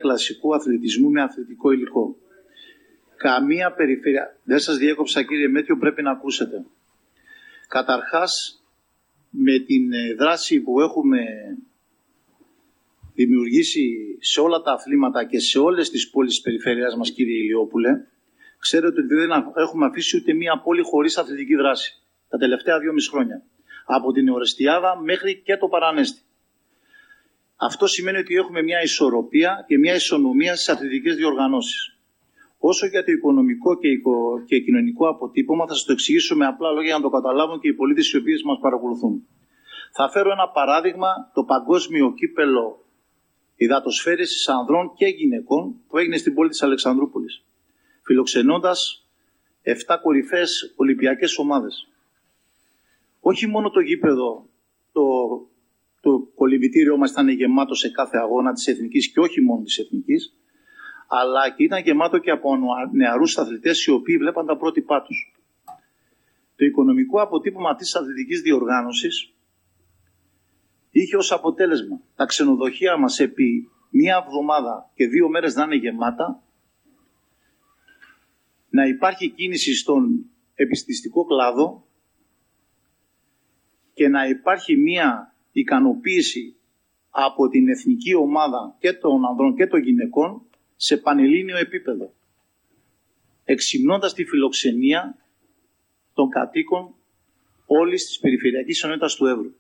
κλασικού αθλητισμού με αθλητικό υλικό. Καμία περιφέρεια, δεν σας διέκοψα κύριε Μέτιο, πρέπει να ακούσετε. Καταρχάς, με την δράση που έχουμε δημιουργήσει σε όλα τα αθλήματα και σε όλες τις πόλεις της περιφέρειας μας, κύριε Ηλιόπουλε, ξέρετε ότι δεν έχουμε αφήσει ούτε μία πόλη χωρίς αθλητική δράση τα τελευταία 2,5 χρόνια. Από την Ορεστιάδα μέχρι και το Παρανέστη. Αυτό σημαίνει ότι έχουμε μια ισορροπία και μια ισονομία στις αθλητικές διοργανώσεις. Όσο για το οικονομικό και κοινωνικό αποτύπωμα, θα σας το εξηγήσω με απλά λόγια για να το καταλάβουν και οι πολίτες οι οποίοι μας παρακολουθούν. Θα φέρω ένα παράδειγμα, το παγκόσμιο κύπελο υδατοσφαίρισης ανδρών και γυναικών που έγινε στην πόλη της Αλεξανδρούπολης, φιλοξενώντας 7 κορυφαίες ολυμπιακές ομάδες. Όχι μόνο το γήπεδο, το κολυμβητήριό μας ήταν γεμάτο σε κάθε αγώνα της εθνικής και όχι μόνο της εθνικής, αλλά και ήταν γεμάτο και από νεαρούς αθλητές οι οποίοι βλέπαν τα πρότυπά τους. Το οικονομικό αποτύπωμα της αθλητικής διοργάνωσης είχε ως αποτέλεσμα τα ξενοδοχεία μας επί μία εβδομάδα και 2 μέρες να είναι γεμάτα, να υπάρχει κίνηση στον επιστηστικό κλάδο και να υπάρχει μία ικανοποίηση από την εθνική ομάδα και των ανδρών και των γυναικών σε πανελλήνιο επίπεδο, εξυμνώντας τη φιλοξενία των κατοίκων όλης της περιφερειακής ενότητας του Εύρου.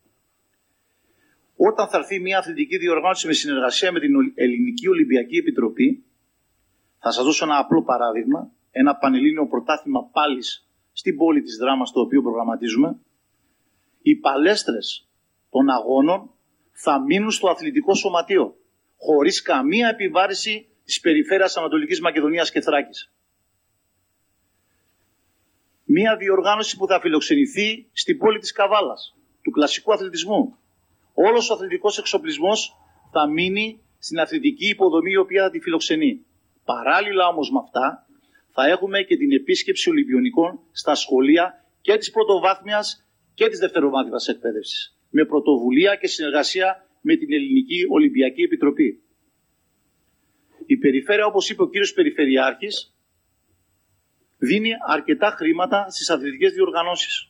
Όταν θα έρθει μια αθλητική διοργάνωση με συνεργασία με την Ελληνική Ολυμπιακή Επιτροπή, θα σας δώσω ένα απλό παράδειγμα, ένα πανελλήνιο πρωτάθλημα πάλης στην πόλη της Δράμας, το οποίο προγραμματίζουμε. Οι παλέστρες των αγώνων θα μείνουν στο αθλητικό σωματείο, χωρίς καμία επιβάρηση της περιφέρειας Ανατολικής Μακεδονίας και Θράκης. Μία διοργάνωση που θα φιλοξενηθεί στην πόλη της Καβάλας, του κλασικού αθλητισμού. Όλος ο αθλητικός εξοπλισμός θα μείνει στην αθλητική υποδομή η οποία θα τη φιλοξενεί. Παράλληλα όμως με αυτά θα έχουμε και την επίσκεψη Ολυμπιονικών στα σχολεία και της πρωτοβάθμιας και της δευτεροβάθμιας εκπαίδευσης, με πρωτοβουλία και συνεργασία με την Ελληνική Ολυμπιακή Επιτροπή. Η περιφέρεια, όπως είπε ο κύριος Περιφερειάρχης, δίνει αρκετά χρήματα στις αθλητικές διοργανώσεις.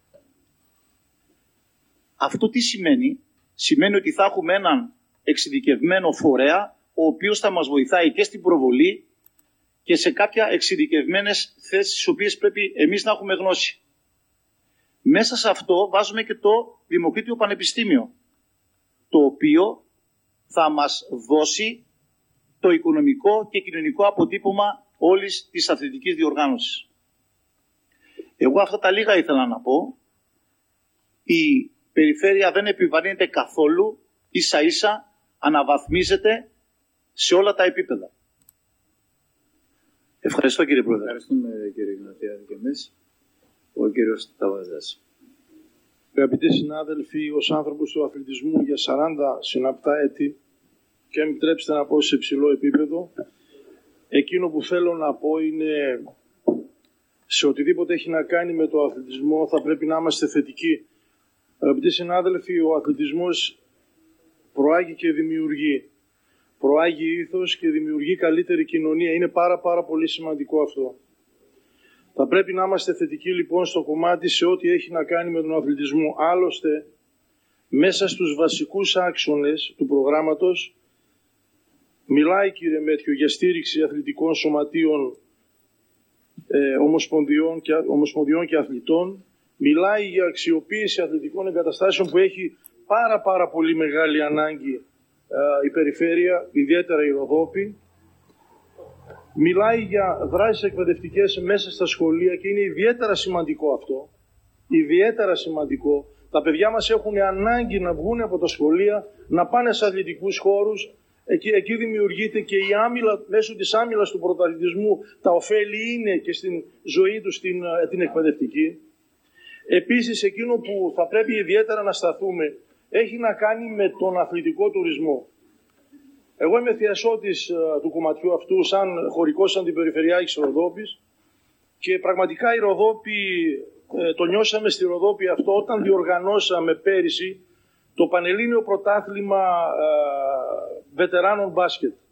Αυτό τι σημαίνει? Σημαίνει ότι θα έχουμε έναν εξειδικευμένο φορέα, ο οποίος θα μας βοηθάει και στην προβολή και σε κάποια εξειδικευμένες θέσεις, στις οποίες πρέπει εμείς να έχουμε γνώση. Μέσα σε αυτό βάζουμε και το Δημοκρίτιο Πανεπιστήμιο, το οποίο θα μας δώσει το οικονομικό και κοινωνικό αποτύπωμα όλης της αθλητικής διοργάνωσης. Εγώ αυτά τα λίγα ήθελα να πω. Η περιφέρεια δεν επιβαρύνεται καθόλου, ίσα ίσα αναβαθμίζεται σε όλα τα επίπεδα. Ευχαριστώ κύριε Πρόεδρε. Ευχαριστούμε κύριε Γνατιάδη και εμείς. Ο κύριος Ταβαζάς. Αγαπητοί συνάδελφοι, ως άνθρωπος του αθλητισμού για 40 συναπτά έτη και αν επιτρέψετε να πω σε υψηλό επίπεδο, εκείνο που θέλω να πω είναι σε οτιδήποτε έχει να κάνει με το αθλητισμό θα πρέπει να είμαστε θετικοί. Αγαπητοί συνάδελφοι, ο αθλητισμός προάγει και δημιουργεί. Προάγει ήθος και δημιουργεί καλύτερη κοινωνία. Είναι πάρα πολύ σημαντικό αυτό. Θα πρέπει να είμαστε θετικοί λοιπόν στο κομμάτι σε ό,τι έχει να κάνει με τον αθλητισμό. Άλλωστε, μέσα στους βασικούς άξονες του προγράμματος μιλάει κύριε Μέτιο για στήριξη αθλητικών σωματείων, ομοσπονδιών και αθλητών. Μιλάει για αξιοποίηση αθλητικών εγκαταστάσεων που έχει πάρα πολύ μεγάλη ανάγκη η περιφέρεια, ιδιαίτερα η Ροδόπη. Μιλάει για δράσεις εκπαιδευτικές μέσα στα σχολεία και είναι ιδιαίτερα σημαντικό αυτό. Ιδιαίτερα σημαντικό. Τα παιδιά μας έχουν ανάγκη να βγουν από τα σχολεία, να πάνε σε αθλητικούς χώρους. Εκεί δημιουργείται και η άμυλα, μέσω της άμυλας του πρωταθλητισμού, τα ωφέλη είναι και στην ζωή τους την εκπαιδευτική. Επίσης, εκείνο που θα πρέπει ιδιαίτερα να σταθούμε έχει να κάνει με τον αθλητικό τουρισμό. Εγώ είμαι θειασότης του κομματιού αυτού, σαν χωρικός αντιπεριφερειάρχης Ροδόπης και πραγματικά η Ροδόπη, το νιώσαμε στη Ροδόπη αυτό όταν διοργανώσαμε πέρυσι το Πανελλήνιο Πρωτάθλημα Βετεράνων Μπάσκετ.